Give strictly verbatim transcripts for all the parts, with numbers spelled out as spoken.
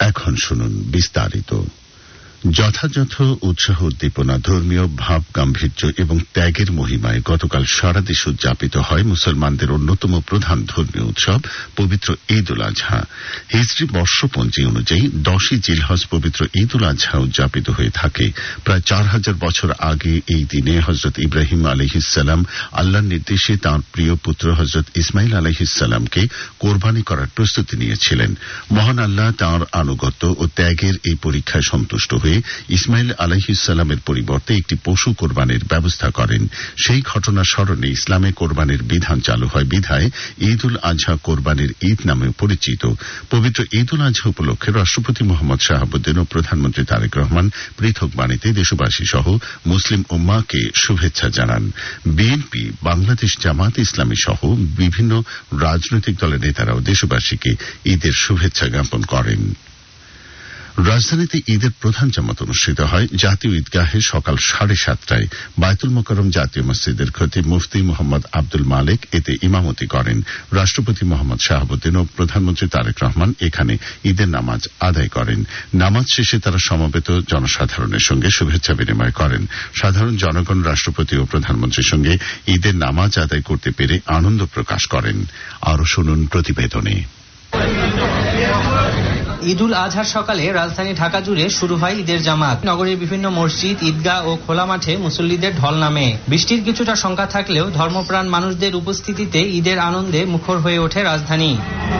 এখন শুনুন বিস্তারিত। যথাযথ উৎসাহ উদ্দীপনা, ধর্মীয় ভাব গাম্ভীর্য এবং ত্যাগের মহিমায় গতকাল সারা দেশ উদযাপিত হয় মুসলমানদের অন্যতম প্রধান ধর্মীয় উৎসব পবিত্র ঈদ উল আজহা। হিজরি বর্ষপঞ্জি অনুযায়ী দশই জিলহজ পবিত্র ঈদ উল আজহা উদযাপিত হয়ে থাকে। প্রায় চার হাজার বছর আগে এই দিনে হজরত ইব্রাহিম আলাইহিসসালাম আল্লাহর নির্দেশে তাঁর প্রিয় পুত্র হজরত ইসমাইল আলাইহিসসালামকে কোরবানি করার প্রস্তুতি নিয়েছিলেন। মহান আল্লাহ তাঁর আনুগত্য ও ত্যাগের এই পরীক্ষায় সন্তুষ্ট হয়ে ইসমাইল আলাইহিসসালামের পরিবর্তে একটি পশু কোরবানির ব্যবস্থা করেন। সেই ঘটনা স্মরণে ইসলামে কোরবানির বিধান চালু হয় বিধায় ঈদ উল আজহা কোরবানির ঈদ নামে পরিচিত। পবিত্র ঈদ উল আজহা উপলক্ষে রাষ্ট্রপতি মোহাম্মদ শাহাবুদ্দিন ও প্রধানমন্ত্রী তারেক রহমান পৃথক বাণীতে দেশবাসী সহ মুসলিম উম্মাহকে শুভেচ্ছা জানান। বিএনপি, বাংলাদেশ জামাত ইসলামী সহ বিভিন্ন রাজনৈতিক দলের নেতারাও দেশবাসীকে ঈদের শুভেচ্ছা জ্ঞাপন করেন। রাজধানীতে ঈদের প্রধান জামাত অনুষ্ঠিত হয় জাতীয় ঈদগাহে সকাল সাড়ে সাতটায়। বায়তুল মোকাররম জাতীয় মসজিদের খতিব মুফতি মোহাম্মদ আব্দুল মালেক এতে ইমামতি করেন। রাষ্ট্রপতি মোহাম্মদ শাহাবুদ্দিন ও প্রধানমন্ত্রী তারেক রহমান এখানে ঈদের নামাজ আদায় করেন। নামাজ শেষে তারা সমবেত জনসাধারণের সঙ্গে শুভেচ্ছা বিনিময় করেন। সাধারণ জনগণ রাষ্ট্রপতি ও প্রধানমন্ত্রীর সঙ্গে ঈদের নামাজ আদায় করতে পেরে আনন্দ প্রকাশ করেন। আরো শুনুন প্রতিবেদনে। ঈদ উল আজহার সকালে রাজধানী ঢাকা জুড়ে শুরু হয় ঈদের জামাত। নগরীর বিভিন্ন মসজিদ, ঈদগাহ ও খোলা মাঠে মুসল্লিদের ঢল নামে। বৃষ্টির কিছুটা শঙ্কা থাকলেও ধর্মপ্রাণ মানুষদের উপস্থিতিতে ঈদের আনন্দে মুখর হয়ে ওঠে রাজধানী।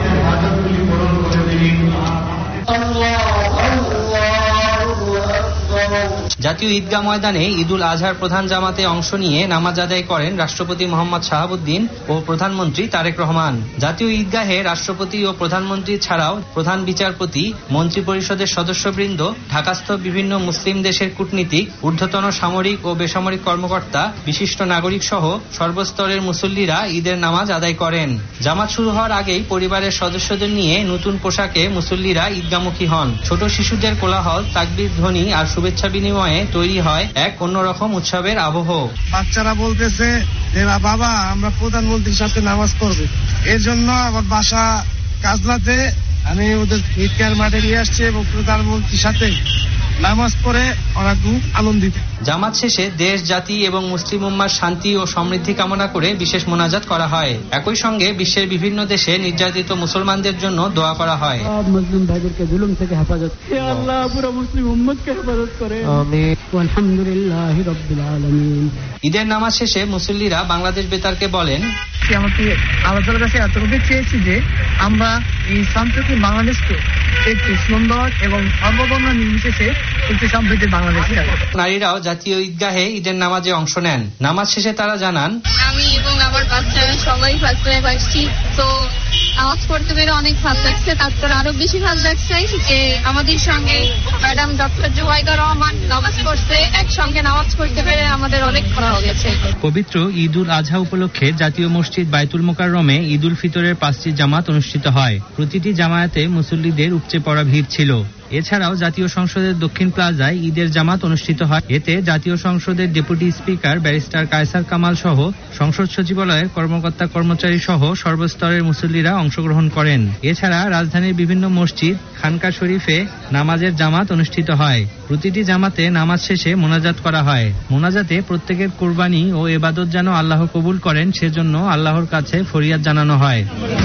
জাতীয় ঈদগাহ ময়দানে ঈদ উল আজহার প্রধান জামাতে অংশ নিয়ে নামাজ আদায় করেন রাষ্ট্রপতি মোহাম্মদ শাহাবুদ্দিন ও প্রধানমন্ত্রী তারেক রহমান। জাতীয় ঈদগাহে রাষ্ট্রপতি ও প্রধানমন্ত্রী ছাড়াও প্রধান বিচারপতি, মন্ত্রী পরিষদের সদস্যবৃন্দ, ঢাকাস্থ বিভিন্ন মুসলিম দেশের কূটনীতিক, ঊর্ধ্বতন সামরিক ও বেসামরিক কর্মকর্তা, বিশিষ্ট নাগরিক সহ সর্বস্তরের মুসল্লিরা ঈদের নামাজ আদায় করেন। জামাত শুরু হওয়ার আগেই পরিবারের সদস্যদের নিয়ে নতুন পোশাকে মুসল্লিরা ঈদগাহমুখী হন। ছোট শিশুদের কোলাহল, তাকবীর ধ্বনি আর শুভেচ্ছা বিনিময়ে তৈরি হয় এক অন্যরকম উৎসবের আবহ। বাচ্চারা বলতেছে যে বাবা আমরা প্রধানমন্ত্রীর সাথে নামাজ পড়বো, এর জন্য আমার বাসা কাজলাতে আমি ওদের ঈদগাহ মাঠে নিয়ে আসছি এবং প্রধানমন্ত্রীর সাথে নামাজ পড়ে ওরা খুব আনন্দিত। জামাত শেষে দেশ, জাতি এবং মুসলিম উম্মার শান্তি ও সমৃদ্ধি কামনা করে বিশেষ মোনাজাত করা হয়। একই সঙ্গে বিশ্বের বিভিন্ন দেশে নির্যাতিত মুসলমানদের জন্য দোয়া করা হয়। মুসলিম ভাইদেরকে জুলুম থেকে হেফাজত, হে আল্লাহ পুরো মুসলিম উম্মতকে হেফাজত করেন, আমিন। আলহামদুলিল্লাহি রাব্বিল আলামিন। ঈদের নামাজ শেষে মুসল্লিরা বাংলাদেশ বেতারকে বলেন, আমাকে আল্লাহর কাছে এতটুকু চেয়েছি যে আমরা এই শান্তি বাংলাদেশকে একটি সুন্দর এবং সর্ববর্ণ নির্বিশেষে একটি সমৃদ্ধ বাংলাদেশ। নারীরাও জাতীয় ঈদগাহে ঈদের নামাজে অংশ নেন। নামাজ শেষে তারা জানান, আমি এবং আমার বাচ্চারা সবাই ফার্স্ট টাইম আসছি, তো নামাজ পড়তে পেরে অনেক ভালো লাগছে। তারপর আরো বেশি ভালো লাগছে যে আমাদের সঙ্গে ম্যাডাম ডক্টর জুবাইদা রহমান নামাজ পড়ছে, একসঙ্গে নামাজ পড়তে পেরে আমাদের অনেক ভালো হয়েছে। পবিত্র ঈদ উল আজহা উপলক্ষে জাতীয় মসজিদ বায়তুল মোকাররমে ঈদ উল ফিতরের পাঁচটি জামাত অনুষ্ঠিত হয়। প্রতিটি জামায়াতে মুসল্লিদের উপচে পড়া ভিড় ছিল। এছাড়াও জাতীয় সংসদের দক্ষিণ প্লাজায় ঈদের জামাত অনুষ্ঠিত হয়। এতে জাতীয় সংসদের deputy speaker barrister Kaiser Kamal সহ সংসদ সচিবালয়ের কর্মকর্তা কর্মচারী সহ সর্বস্তরের মুসল্লিরা অংশগ্রহণ করেন। এছাড়া রাজধানীর বিভিন্ন মসজিদ, খানকা শরীফে নামাজের জামাত অনুষ্ঠিত হয়। প্রতিটি জামাতে নামাজ শেষে মোনাজাত করা হয়। মোনাজাতে প্রত্যেকের কুরবানি ও ইবাদত যেন আল্লাহ কবুল করেন সেজন্য আল্লাহর কাছে ফরিয়াদ জানানো হয়।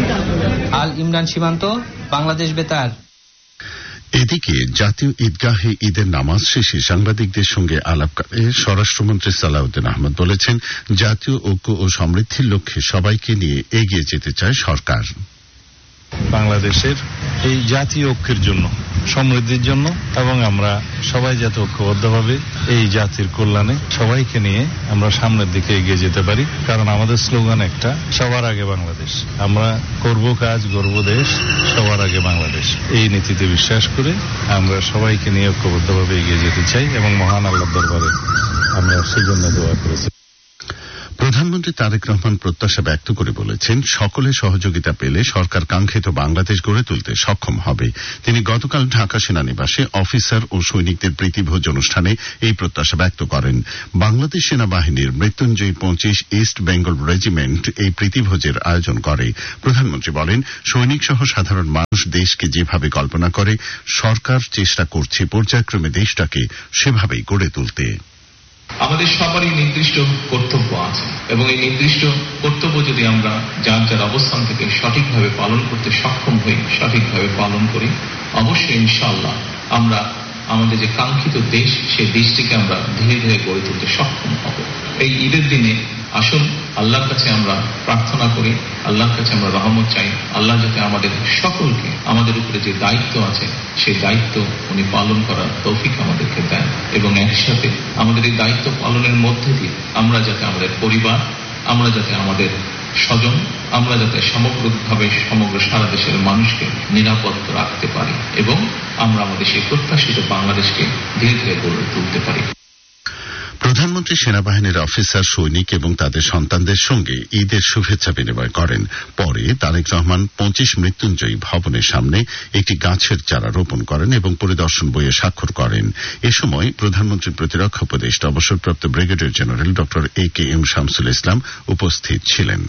আল ইমরান সীমান্ত, বাংলাদেশ বেতার। এদিকে জাতীয় ঈদগাহে ঈদের নামাজ শেষে সাংবাদিকদের সঙ্গে আলাপকালে স্বরাষ্ট্রমন্ত্রী সালাউদ্দিন আহমদ বলেছেন, জাতীয় ঐক্য ও সমৃদ্ধির লক্ষ্যে সবাইকে নিয়ে এগিয়ে যেতে চায় সরকার। বাংলাদেশের এই জাতীয় ঐক্যের জন্য, সমৃদ্ধির জন্য এবং আমরা সবাই যাতে ঐক্যবদ্ধভাবে এই জাতির কল্যাণে সবাইকে নিয়ে আমরা সামনের দিকে এগিয়ে যেতে পারি। কারণ আমাদের স্লোগান একটা, সবার আগে বাংলাদেশ। আমরা করব কাজ, গর্ব দেশ, সবার আগে বাংলাদেশ। এই নীতিতে বিশ্বাস করে আমরা সবাইকে নিয়ে ঐক্যবদ্ধভাবে এগিয়ে যেতে চাই এবং মহান আল্লাহর দরবারে আমরা সেজন্য দোয়া করেছি। প্রধানমন্ত্রী তারেক রহমান প্রত্যাশা ব্যক্ত করে বলেছেন, সকলের সহযোগিতা পেলে সরকার কাঙ্ক্ষিত বাংলাদেশ গড়ে তুলতে সক্ষম হবে। তিনি গতকাল ঢাকা সেনানিবাসে অফিসার ও সৈনিকদের প্রীতিভোজ অনুষ্ঠানে এই প্রত্যাশা ব্যক্ত করেন। বাংলাদেশ সেনাবাহিনীর মৃত্যুঞ্জয়ী পঁচিশ ইস্ট বেঙ্গল রেজিমেন্ট এই প্রীতিভোজের আয়োজন করে। প্রধানমন্ত্রী বলেন, সৈনিক সহ সাধারণ মানুষ দেশকে যেভাবে কল্পনা করে সরকার চেষ্টা করছে পর্যায়ক্রমে দেশটাকে সেভাবেই গড়ে তুলতে। আমাদের সবারই নির্দিষ্ট কর্তব্য আছে এবং এই নির্দিষ্ট কর্তব্য যদি আমরা যার যার অবস্থান থেকে সঠিকভাবে পালন করতে সক্ষম হই, সঠিকভাবে পালন করি, অবশ্যই ইনশাআল্লাহ আমরা আমাদের যে কাঙ্ক্ষিত দেশ, সেই দেশটিকে আমরা ধীরে ধীরে গড়ে তুলতে সক্ষম হব। এই ঈদের দিনে আসুন আল্লাহর কাছে আমরা প্রার্থনা করি, আল্লাহর কাছে আমরা রহমত চাই। আল্লাহ যাতে আমাদের সকলকে আমাদের উপরে যে দায়িত্ব আছে সেই দায়িত্ব উনি পালন করার তৌফিক আমাদেরকে দেন এবং একসাথে আমাদের এই দায়িত্ব পালনের মধ্যে দিয়ে আমরা যাতে আমাদের পরিবার, আমরা যাতে আমাদের স্বজন, আমরা যাতে সামগ্রিকভাবে সমগ্র সারা দেশের মানুষকে নিরাপদ রাখতে পারি এবং আমরা আমাদের সেই প্রত্যাশিত বাংলাদেশকে ধীরে ধীরে গড়ে তুলতে পারি। প্রধানমন্ত্রী সেনাবাহিনীর অফিসার, সৈনিক এবং তাদের সন্তানদের সঙ্গে ঈদের শুভেচ্ছা বিনিময় করেন। পরে তারেক রহমান পঁচিশ মৃত্যুঞ্জয়ী ভবনের সামনে একটি গাছের চারা রোপণ করেন এবং পরিদর্শন বইয়ে স্বাক্ষর করেন। এ সময় প্রধানমন্ত্রীর প্রতিরক্ষা উপদেষ্টা অবসরপ্রাপ্ত brigadier general doctor A K M Shamsul Islam উপস্থিত ছিলেন।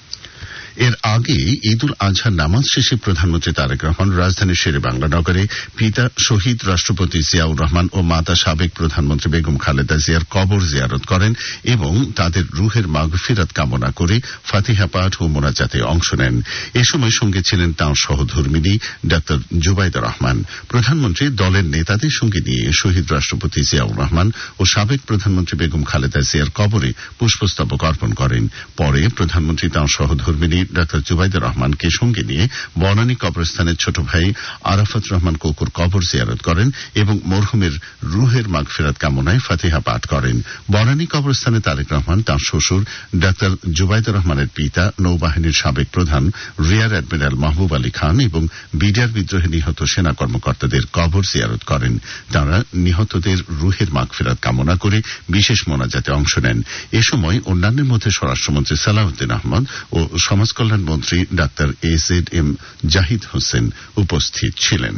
এর আগে ঈদ উল আজহার নামাজ শেষে প্রধানমন্ত্রী তারেক রহমান রাজধানীর শেরেবাংলা নগরে পিতা শহীদ রাষ্ট্রপতি জিয়াউর রহমান ও মাতা সাবেক প্রধানমন্ত্রী বেগম খালেদা জিয়ার কবর জিয়ারত করেন এবং তাদের রুহের মাগফিরাত কামনা করে ফাতিহা পাঠ ও মোনাজাতে অংশ নেন। এ সময় সঙ্গে ছিলেন তাঁর সহধর্মিণী ডাক্তার জুবাইদা রহমান। প্রধানমন্ত্রী দলের নেতাদের সঙ্গে নিয়ে শহীদ রাষ্ট্রপতি জিয়াউর রহমান ও সাবেক প্রধানমন্ত্রী বেগম খালেদা জিয়ার কবরে পুষ্পস্তবক অর্পণ করেন। পরে প্রধানমন্ত্রী তাঁর সহধর্মিণী ডাক্তার জুবাইদা রহমানকে সঙ্গে নিয়ে বনানী কবরস্থানের ছোট ভাই আরাফাত রহমান কোকুর কবর জিয়ারত করেন এবং মরহুমের রুহের মাগফিরাত কামনায় ফাতিহা পাঠ করেন। বনানী কবরস্থানে তারেক রহমান তাঁর শ্বশুর ডাক্তার জুবাইদা রহমানের পিতা নৌবাহিনীর সাবেক প্রধান রিয়ার অ্যাডমিরাল মাহবুব আলী খান এবং বিডিআর বিদ্রোহে নিহত সেনা কর্মকর্তাদের কবর জিয়ারত করেন। তাঁরা নিহতদের রুহের মাগফিরাত কামনা করে বিশেষ মোনাজাতে অংশ নেন। এ সময় অন্যান্যের মধ্যে স্বরাষ্ট্রমন্ত্রী সালাউদ্দিন আহমদ ও সমাজ কল্যাণমন্ত্রী doctor A Z M Zahid Hossain উপস্থিত ছিলেন।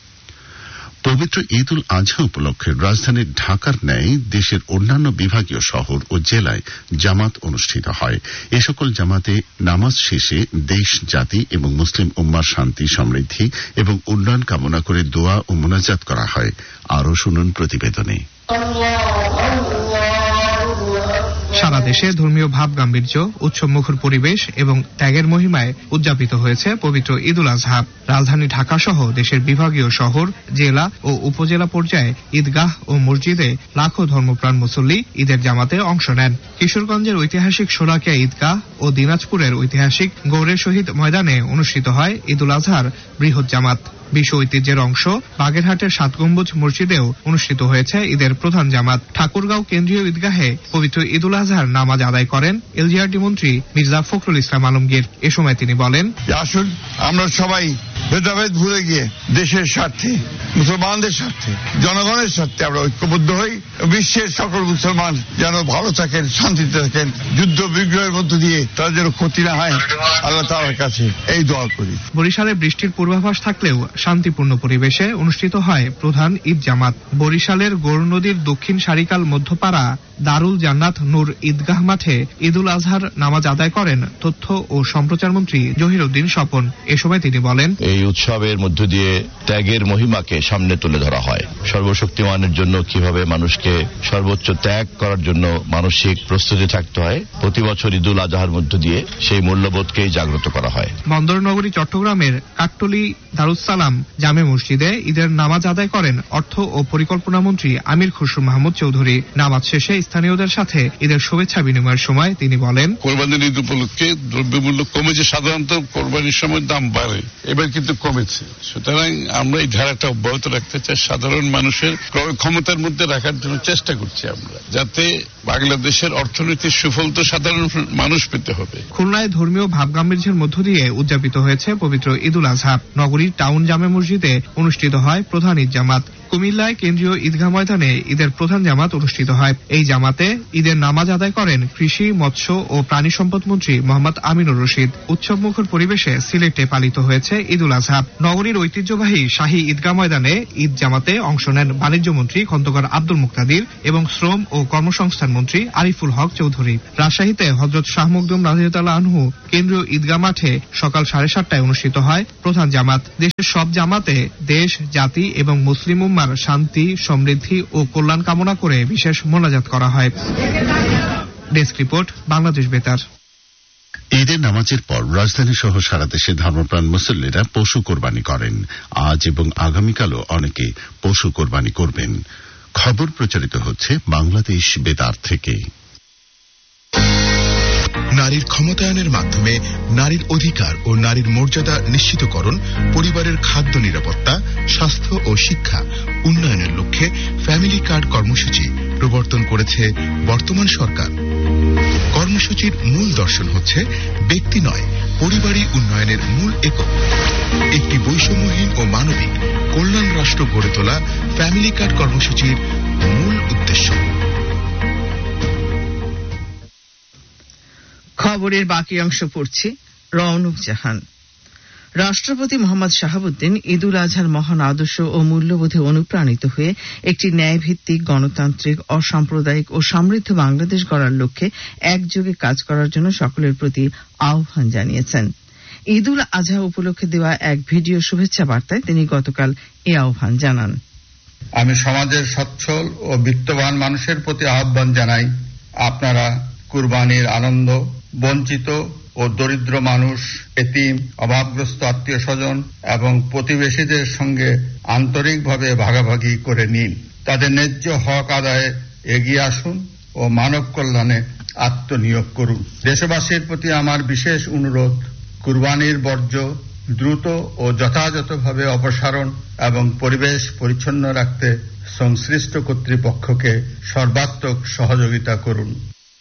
পবিত্র ঈদ উল আজহা উপলক্ষে রাজধানীর ঢাকার ন্যায় দেশের অন্যান্য বিভাগীয় শহর ও জেলায় জামাত অনুষ্ঠিত হয়। এ সকল জামাতে নামাজ শেষে দেশ, জাতি এবং মুসলিম উম্মার শান্তি, সমৃদ্ধি এবং উন্নয়ন কামনা করে দোয়া ও মোনাজাত করা হয়। আরও শুনুন প্রতিবেদনে। সারা দেশে ধর্মীয় ভাব গাম্ভীর্য, উৎসবমুখর পরিবেশ এবং ত্যাগের মহিমায় উদযাপিত হয়েছে পবিত্র ঈদ উল আজহা। রাজধানী ঢাকা সহ দেশের বিভাগীয় শহর, জেলা ও উপজেলা পর্যায়ে ঈদগাহ ও মসজিদে লাখো ধর্মপ্রাণ মুসল্লি ঈদের জামাতে অংশ নেন। কিশোরগঞ্জের ঐতিহাসিক শোলাকিয়া ঈদগাহ ও দিনাজপুরের ঐতিহাসিক গৌড়ের শহীদ ময়দানে অনুষ্ঠিত হয় ঈদ উল আজহার বৃহৎ জামাত। বিশ্ব ঐতিহ্যের অংশ বাগেরহাটের সাত গম্বুজ মসজিদেও অনুষ্ঠিত হয়েছে ঈদের প্রধান জামাত। ঠাকুরগাঁও কেন্দ্রীয় ঈদগাহে পবিত্র ঈদ উল আজহার নামাজ আদায় করেন এলজিআরডি মন্ত্রী মির্জা ফখরুল ইসলাম আলমগীর। এ সময় তিনি বলেন, আসুন আমরা সবাই ভেদাভেদ ভুলে গিয়ে দেশের স্বার্থে, মুসলমানদের স্বার্থে, জনগণের স্বার্থে আমরা ঐক্যবদ্ধ হই। বিশ্বের সকল মুসলমান যেন ভালো থাকেন, শান্তিতে থাকেন, যুদ্ধ বিগ্রহের মধ্য দিয়ে তাদের যেন ক্ষতি না হয়, আল্লাহ তাআলার কাছে এই দোয়া করি। বরিশালে বৃষ্টির পূর্বাভাস থাকলেও শান্তিপূর্ণ পরিবেশে অনুষ্ঠিত হয় প্রধান ঈদ জামাত। বরিশালের গৌর নদীর দক্ষিণ সারিকাল মধ্যপাড়া দারুল জান্নাত নূর ঈদগাহ মাঠে ঈদ উল আজহার নামাজ আদায় করেন তথ্য ও সম্প্রচার মন্ত্রী জহির উদ্দিন স্বপন। এ সময় তিনি বলেন, এই উৎসবের মধ্য দিয়ে ত্যাগের মহিমাকে সামনে তুলে ধরা হয়। সর্বশক্তিমানের জন্য কিভাবে মানুষকে সর্বোচ্চ ত্যাগ করার জন্য মানসিক প্রস্তুতি থাকতে হয়, প্রতি বছর ঈদ উল আজহার মধ্য দিয়ে সেই মূল্যবোধকেই জাগ্রত করা হয়। বন্দরনগরী চট্টগ্রামের কাট্টলি দারুসালাম জামে মসজিদে ঈদের নামাজ আদায় করেন অর্থ ও পরিকল্পনা মন্ত্রী আমির খসরু মাহমুদ চৌধুরী। নামাজ শেষে স্থানীয়দের সাথে ঈদের শুভেচ্ছা বিনিময়ের সময় তিনি বলেন, কোরবানির ঈদ উপলক্ষে দ্রব্যমূল্য কমেছে, সাধারণত কোরবানির সময় দাম বাড়ে, এবার কিন্তু কমেছে। সুতরাং আমরা এই ধারাটা অব্যাহত রাখতে চাই, সাধারণ মানুষের ক্রয় ক্ষমতার মধ্যে রাখার জন্য চেষ্টা করছি আমরা, যাতে বাংলাদেশের অর্থনীতির সুফল তো সাধারণ মানুষ পেতে হবে। খুলনায় ধর্মীয় ভাবগাম্ভীর্যের মধ্য দিয়ে উদযাপিত হয়েছে পবিত্র ঈদ উল আজহা। নগরীর টাউন জামে মসজিদে অনুষ্ঠিত হয় প্রধান ঈদ জামাত। কুমিল্লায় কেন্দ্রীয় ঈদগাহ ময়দানে ঈদের প্রধান জামাত অনুষ্ঠিত হয়। এই জামাতে ঈদের নামাজ আদায় করেন কৃষি, মৎস্য ও প্রাণী সম্পদ মন্ত্রী মোহাম্মদ আমিনুর রশিদ। উৎসবমুখর পরিবেশে সিলেটে পালিত হয়েছে ঈদুল আজহা। নগরীর ঐতিহ্যবাহী শাহী ঈদগাহ ময়দানে ঈদ জামাতে অংশ নেন বাণিজ্য মন্ত্রী খন্দকার আব্দুল মুক্তাদির এবং শ্রম ও কর্মসংস্থান মন্ত্রী আরিফুল হক চৌধুরী। রাজশাহীতে হযরত শাহ মখদুম রাদিয়াল্লাহু আনহু কেন্দ্রীয় ঈদগাহ মাঠে সকাল সাড়ে সাতটায় অনুষ্ঠিত হয় প্রধান জামাত। দেশের সব জামাতে দেশ, জাতি এবং মুসলিম উম্মার শান্তি, সমৃদ্ধি ও কল্যাণ কামনা করে বিশেষ মোনাজাত করা হয়। ডেস্ক রিপোর্ট, বাংলাদেশ বেতার। ঈদের নামাজের পর রাজধানী সহ সারা দেশে ধর্মপ্রাণ মুসল্লিরা পশু কোরবানি করেন। আজ এবং আগামীকালও অনেকে পশু কোরবানি করবেন। খবর প্রচারিত হচ্ছে বাংলাদেশ বেতার থেকে। নারীর ক্ষমতায়নের মাধ্যমে নারীর অধিকার ও নারীর মর্যাদা নিশ্চিতকরণ, পরিবারের খাদ্য নিরাপত্তা, স্বাস্থ্য ও শিক্ষা উন্নয়নের লক্ষ্যে ফ্যামিলি কার্ড কর্মসূচি প্রবর্তন করেছে বর্তমান সরকার। কর্মসূচির মূল দর্শন হচ্ছে ব্যক্তি নয়, পরিবারই উন্নয়নের মূল একক। একটি বৈষম্যহীন ও মানবিক কল্যাণ রাষ্ট্র গড়ে তোলা ফ্যামিলি কার্ড কর্মসূচির মূল উদ্দেশ্য। খবরের বাকি অংশ পড়ছি রওনক জাহান। রাষ্ট্রপতি মোহাম্মদ শাহাবুদ্দিন ঈদুল আজহার মহান আদর্শ ও মূল্যবোধে অনুপ্রাণিত হয়ে একটি ন্যায়ভিত্তিক, গণতান্ত্রিক, অসাম্প্রদায়িক ও সমৃদ্ধ বাংলাদেশ গড়ার লক্ষ্যে একযোগে কাজ করার জন্য সকলের প্রতি আহ্বান জানিয়েছেন। ঈদুল আজহা উপলক্ষে দেওয়া এক ভিডিও শুভেচ্ছা বার্তায় তিনি গতকাল এ আহ্বান জানান। আমি সমাজের সচ্ছল ও বিত্তবান মানুষের প্রতি আহ্বান জানাই, আপনারা কুরবানির আনন্দ বঞ্চিত ও দরিদ্র মানুষ, এতিম, অভাবগ্রস্ত আত্মীয় স্বজন এবং প্রতিবেশীদের সঙ্গে আন্তরিকভাবে ভাগাভাগি করে নিন। তাদের ন্যায্য হক আদায়ে এগিয়ে আসুন ও মানব কল্যাণে আত্মনিয়োগ করুন। দেশবাসীর প্রতি আমার বিশেষ অনুরোধ, কুরবানির বর্জ্য দ্রুত ও যথাযথভাবে অপসারণ এবং পরিবেশ পরিচ্ছন্ন রাখতে সংশ্লিষ্ট কর্তৃপক্ষকে সর্বাত্মক সহযোগিতা করুন।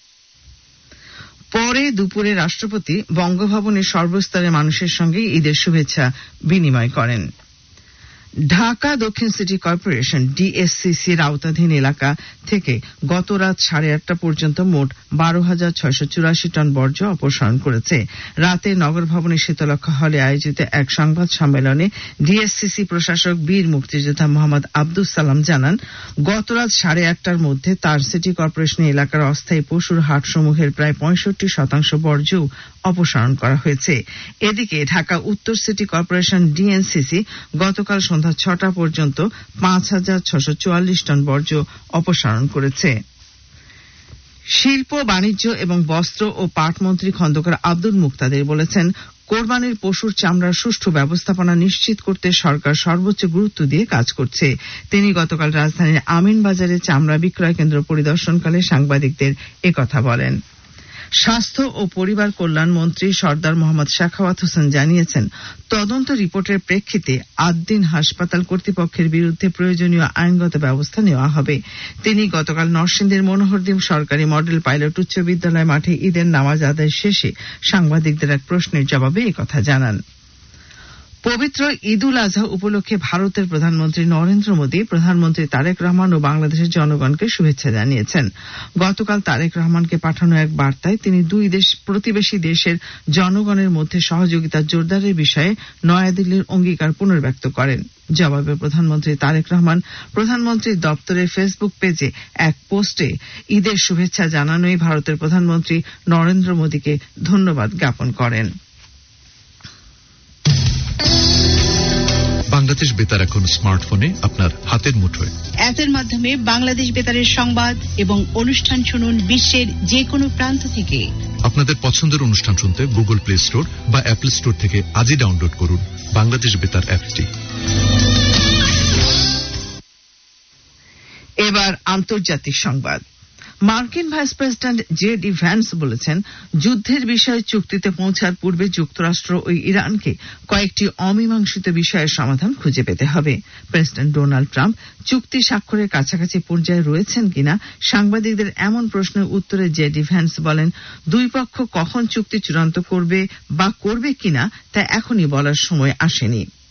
পরে দুপুরে রাষ্ট্রপতি বঙ্গভবনের সর্বস্তরের মানুষের সঙ্গে ঈদের শুভেচ্ছা বিনিময় করেন। ঢাকা দক্ষিণ সিটি কর্পোরেশন ডিএসসিসির আওতাধীন এলাকা থেকে গত রাত সাড়ে আটটা পর্যন্ত মোট বারো হাজার ছয়শ চুরাশি টন বর্জ্য অপসারণ করেছে। রাতে নগর ভবনের শীতলক্ষা হলে আয়োজিত এক সংবাদ সম্মেলনে ডিএসসিসি প্রশাসক বীর মুক্তিযোদ্ধা মোহাম্মদ আব্দুস সালাম জানান, গত রাত সাড়ে আটটার মধ্যে তার সিটি কর্পোরেশন এলাকার অস্থায়ী পশুর হাটসমূহের প্রায় পঁয়ষট্টি শতাংশ বর্জ্য অপসারণ করা হয়েছে। এদিকে ঢাকা উত্তর সিটি কর্পোরেশন ডিএনসিসি গতকাল সন্ধ্যা ছটা পর্যন্ত পাঁচ হাজার ছশ চুয়াল্লিশ টন বর্জ্য অপসারণ করেছে। শিল্প, বাণিজ্য এবং বস্ত্র ও পাট মন্ত্রী খন্দকার আব্দুল মুক্তাদির বলেছেন, কোরবানির পশুর চামড়ার সুষ্ঠু ব্যবস্থাপনা নিশ্চিত করতে সরকার সর্বোচ্চ গুরুত্ব দিয়ে কাজ করছে। তিনি গতকাল রাজধানীর আমিনবাজারে চামড়া বিক্রয় কেন্দ্র পরিদর্শনকালে সাংবাদিকদের একথা বলেন। স্বাস্থ্য ও পরিবার কল্যাণ মন্ত্রী সর্দার মোহাম্মদ সাখাওয়াত হোসেন জানিয়েছেন, তদন্ত রিপোর্টের প্রেক্ষিতে আদ্দিন হাসপাতাল কর্তৃপক্ষের বিরুদ্ধে প্রয়োজনীয় আইনগত ব্যবস্থা নেওয়া হবে। তিনি গতকাল নরসিংদীর মনোহরদীপ সরকারি মডেল পাইলট উচ্চ বিদ্যালয় মাঠে ঈদের নামাজ আদায় শেষে সাংবাদিকদের এক প্রশ্নের জবাবে একথা জানান। পবিত্র ঈদুল আজহা উপলক্ষে ভারতের প্রধানমন্ত্রী নরেন্দ্র মোদী প্রধানমন্ত্রী তারেক রহমান ও বাংলাদেশের জনগণকে শুভেচ্ছা জানিয়েছেন। গতকাল তারেক রহমানকে পাঠানো এক বার্তায় তিনি দুই দেশ প্রতিবেশী দেশের জনগণের মধ্যে সহযোগিতা জোরদারের বিষয়ে নয়াদিল্লির অঙ্গীকার পুনর্ব্যক্ত করেন। জবাবে প্রধানমন্ত্রী তারেক রহমান প্রধানমন্ত্রীর দপ্তরের ফেসবুক পেজে এক পোস্টে ঈদের শুভেচ্ছা জানানোয় ভারতের প্রধানমন্ত্রী নরেন্দ্র মোদীকে ধন্যবাদ জ্ঞাপন করেন। বাংলাদেশ বেতার এখন স্মার্টফোনে আপনার হাতের মুঠোয়। অ্যাপের মাধ্যমে বাংলাদেশ বেতারের সংবাদ এবং অনুষ্ঠান শুনুন বিশ্বের যে কোনো প্রান্ত থেকে। আপনাদের পছন্দের অনুষ্ঠান শুনতে গুগল প্লে স্টোর বা অ্যাপল স্টোর থেকে আজই ডাউনলোড করুন বাংলাদেশ বেতার অ্যাপটি। এবার আন্তর্জাতিক সংবাদ। মার্কিন vice president J D Vance বলেছেন, যুদ্ধের বিষয়ে চুক্তিতে পৌঁছার পূর্বে যুক্তরাষ্ট্র ও ইরানকে কয়েকটি অমীমাংসিত বিষয়ের সমাধান খুঁজে পেতে হবে। প্রেসিডেন্ট ডোনাল্ড ট্রাম্প চুক্তি স্বাক্ষরের কাছাকাছি পর্যায়ে রয়েছেন কিনা সাংবাদিকদের এমন প্রশ্নের উত্তরে জে ডি ভ্যান্স বলেন, দুই পক্ষ কখন চুক্তি চূড়ান্ত করবে বা করবে কিনা তা এখনই বলার সময় আসেনি।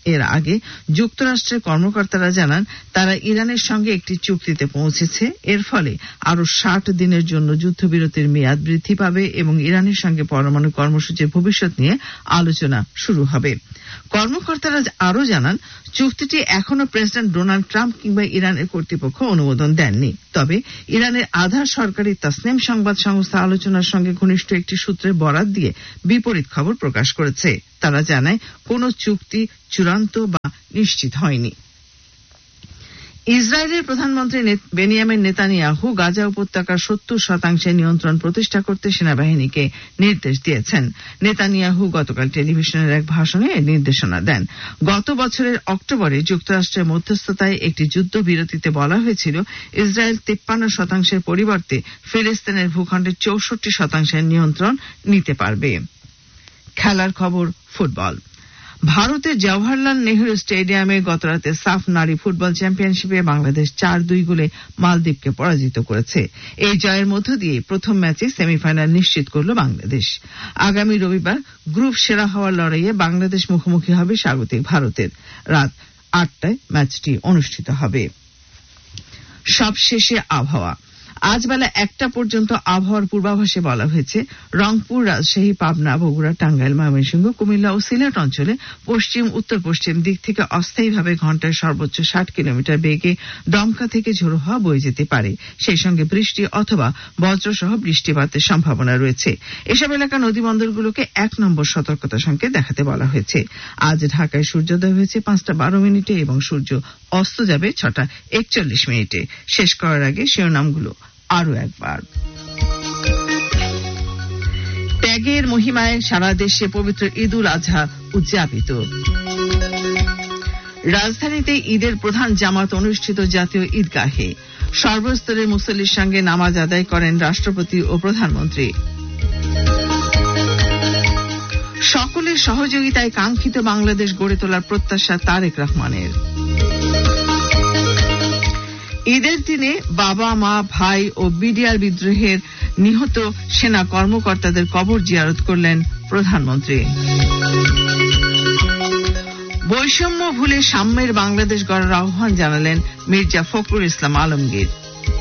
এর আগে যুক্তরাষ্ট্রের কর্মকর্তারা জানান তারা ইরানের সঙ্গে একটি চুক্তিতে পৌঁছেছে। এর ফলে আরো ষাট দিনের জন্য যুদ্ধবিরতির মেয়াদ বৃদ্ধি পাবে এবং ইরানের সঙ্গে পরমাণু কর্মসূচির ভবিষ্যৎ নিয়ে আলোচনা শুরু হবে। কর্মকর্তারা আরো জানান চুক্তিটি এখনো প্রেসিডেন্ট ডোনাল্ড ট্রাম্প কিংবা ইরানের কর্তৃপক্ষ অনুমোদন দেননি। তবে ইরানের আধার সরকারি তাসনিম সংবাদ সংস্থা আলোচনার সঙ্গে ঘনিষ্ঠ একটি সূত্রের বরাত দিয়ে বিপরীত খবর প্রকাশ করেছে। তারা জানায় কোন চুক্তি চূড়ান্ত বা নিশ্চিত হয়নি। ইসরায়েলের প্রধানমন্ত্রী বেনিয়ামিন নেতানিয়াহু গাজা উপত্যকার সত্তর শতাংশে নিয়ন্ত্রণ প্রতিষ্ঠা করতে সেনাবাহিনীকে নির্দেশ দিয়েছেন। নেতানিয়াহু গতকাল টেলিভিশনের এক ভাষণে এই নির্দেশনা দেন। গত বছরের অক্টোবরে যুক্তরাষ্ট্রের মধ্যস্থতায় একটি যুদ্ধবিরতিতে বলা হয়েছিল ইসরায়েল তিপ্পান্ন শতাংশের পরিবর্তে ফিলিস্তিনের ভূখণ্ডের চৌষট্টি শতাংশের নিয়ন্ত্রণ নিতে পারবে। খেলার খবর ফুটবল। ভারতের জওহরলাল নেহরু স্টেডিয়ামে গতরাতে সাফ নারী ফুটবল চ্যাম্পিয়নশিপে বাংলাদেশ চার দুই গোলে মালদ্বীপকে পরাজিত করেছে। এই জয়ের মধ্য দিয়ে প্রথম ম্যাচে সেমিফাইনাল নিশ্চিত করল বাংলাদেশ। আগামী রবিবার গ্রুপ সেরা হওয়ার লড়াইয়ে বাংলাদেশ মুখোমুখি হবে স্বাগতিক ভারতের। রাত আটটায় ম্যাচটি অনুষ্ঠিত হবে। সবশেষে আবহাওয়া। আজ বেলা একটা পর্যন্ত আবহাওয়ার পূর্বাভাসে বলা হয়েছে রংপুর, রাজশাহী, পাবনা, বগুড়া, টাঙ্গাইল, ময়মনসিংহ, কুমিল্লা ও সিলেট অঞ্চলে পশ্চিম উত্তর পশ্চিম দিক থেকে অস্থায়ীভাবে ঘন্টায় সর্বোচ্চ ষাট কিলোমিটার বেগে দমকা থেকে ঝোড়ো হওয়া বয়ে যেতে পারে। সেই সঙ্গে বৃষ্টি অথবা বজ্রসহ বৃষ্টিপাতের সম্ভাবনা রয়েছে। এসব এলাকা নদীবন্দরগুলোকে এক নম্বর সতর্কতা সংকেত দেখাতে বলা হয়েছে। আজ ঢাকায় সূর্যোদয় হয়েছে পাঁচটা বারো মিনিটে এবং সূর্য অস্ত যাবে ছটা একচল্লিশ মিনিটে। শেষ করার আগে শিরোনামগুলো আরো একবার। ত্যাগের মহিমায় সারা দেশে পবিত্র ঈদ উল আজহা উদযাপিত। রাজধানীতে ঈদের প্রধান জামাত অনুষ্ঠিত জাতীয় ঈদগাহে। সর্বস্তরের মুসল্লির সঙ্গে নামাজ আদায় করেন রাষ্ট্রপতি ও প্রধানমন্ত্রী। সকলের সহযোগিতায় কাঙ্ক্ষিত বাংলাদেশ গড়ে তোলার প্রত্যাশা তারেক রহমানের। ঈদের দিনে বাবা, মা, ভাই ও বিডিআর বিদ্রোহের নিহত সেনা কর্মকর্তাদের কবর জিয়ারত করলেন প্রধানমন্ত্রী। বৈষম্য ভুলে সাম্যের বাংলাদেশ গড়ার আহ্বান জানালেন মির্জা ফখরুল ইসলাম আলমগীর।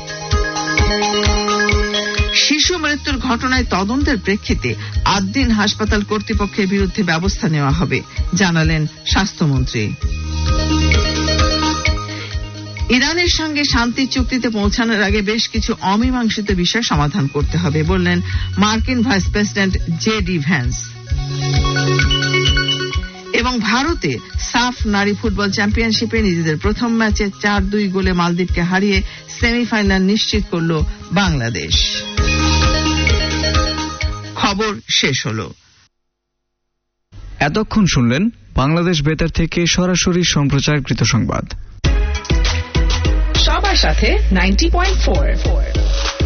শিশু মৃত্যুর ঘটনায় তদন্তের প্রেক্ষিতে আট দিন হাসপাতাল কর্তৃপক্ষের বিরুদ্ধে ব্যবস্থা নেওয়া হবে জানালেন স্বাস্থ্যমন্ত্রী। ইরানের সঙ্গে শান্তি চুক্তিতে পৌঁছানোর আগে বেশ কিছু অমীমাংসিত বিষয় সমাধান করতে হবে বললেন মার্কিন vice president J D Vance. এবং ভারতে সাফ নারী ফুটবল চ্যাম্পিয়নশিপে নিজেদের প্রথম ম্যাচে চার দুই গোলে মালদ্বীপকে হারিয়ে সেমিফাইনাল নিশ্চিত করল বাংলাদেশ। খবর শেষ হল। এতক্ষণ শুনলেন বাংলাদেশ বেতার থেকে সরাসরি সম্প্রচারকৃত সংবাদ। সবার সাথে নাইনটি পয়েন্ট ফোর।